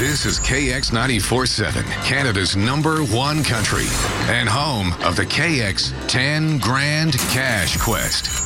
This is KX 94.7, Canada's #1 country, and home of the KX 10 Grand Cash Quest.